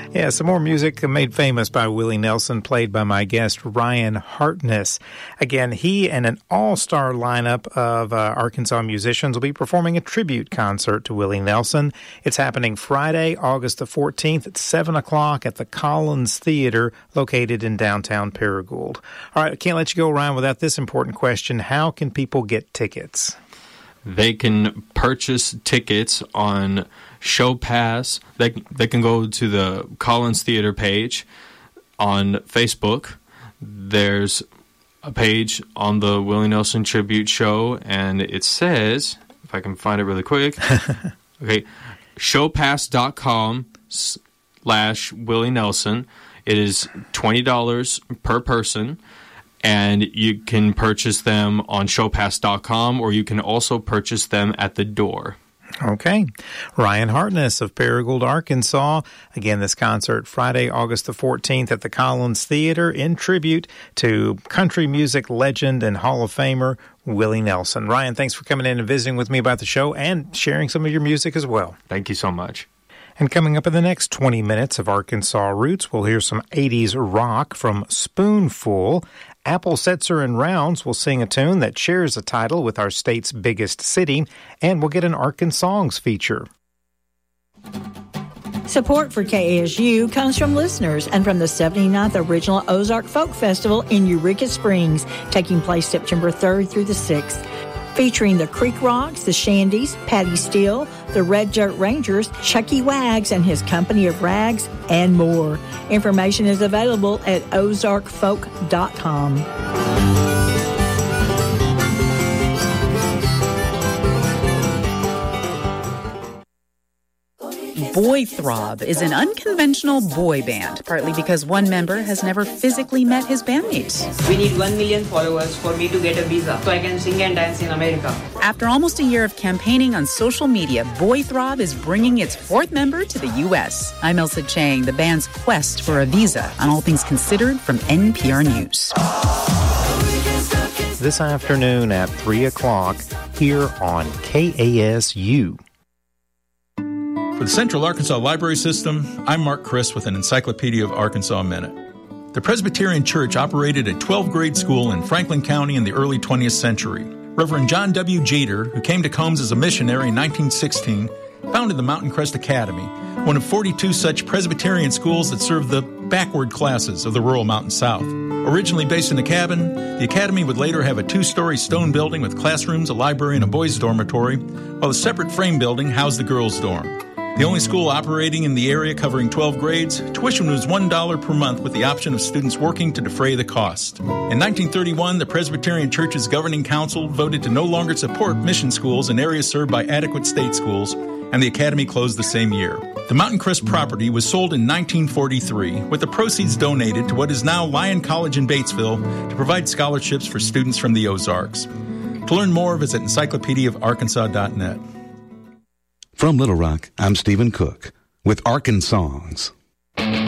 Yeah, some more music made famous by Willie Nelson, played by my guest, Ryan Hartness. Again, he and an all-star lineup of Arkansas musicians will be performing a tribute concert to Willie Nelson. It's happening Friday, August the 14th at 7 o'clock at the Collins Theater, located in downtown Paragould. All right, I can't let you go, Ryan, without this important question. How can people get tickets? They can purchase tickets on Show Pass. They can go to the Collins Theater page on Facebook. There's a page on the Willie Nelson Tribute Show, and it says, if I can find it really quick, okay, showpass.com/Willie Nelson. It is $20 per person. And you can purchase them on showpass.com, or you can also purchase them at the door. Okay. Ryan Hartness of Paragould, Arkansas. Again, this concert Friday, August the 14th at the Collins Theater in tribute to country music legend and Hall of Famer Willie Nelson. Ryan, thanks for coming in and visiting with me about the show and sharing some of your music as well. Thank you so much. And coming up in the next 20 minutes of Arkansas Roots, we'll hear some 80s rock from Spoonful. Apple Setzer and Rounds will sing a tune that shares a title with our state's biggest city, and we'll get an Arkansongs feature. Support for KASU comes from listeners and from the 79th Original Ozark Folk Festival in Eureka Springs, taking place September 3rd through the 6th. Featuring the Creek Rocks, the Shandies, Patty Steele, the Red Dirt Rangers, Chucky Wags and his company of rags, and more. Information is available at ozarkfolk.com. Boy Throb is an unconventional boy band, partly because one member has never physically met his bandmates. We need 1 million followers for me to get a visa, so I can sing and dance in America. After almost a year of campaigning on social media, Boy Throb is bringing its fourth member to the U.S. I'm Elsa Chang, the band's quest for a visa on All Things Considered from NPR News. This afternoon at 3 o'clock here on KASU. For the Central Arkansas Library System, I'm Mark Chris with an Encyclopedia of Arkansas Minute. The Presbyterian Church operated a 12th-grade school in Franklin County in the early 20th century. Reverend John W. Jader, who came to Combs as a missionary in 1916, founded the Mountain Crest Academy, one of 42 such Presbyterian schools that served the backward classes of the rural Mountain South. Originally based in a cabin, the academy would later have a 2-story stone building with classrooms, a library, and a boys' dormitory, while a separate frame building housed the girls' dorm. The only school operating in the area covering 12 grades, tuition was $1 per month with the option of students working to defray the cost. In 1931, the Presbyterian Church's governing council voted to no longer support mission schools in areas served by adequate state schools, and the academy closed the same year. The Mountain Crest property was sold in 1943, with the proceeds donated to what is now Lyon College in Batesville to provide scholarships for students from the Ozarks. To learn more, visit encyclopediaofarkansas.net. From Little Rock, I'm Stephen Cook with Arkansongs.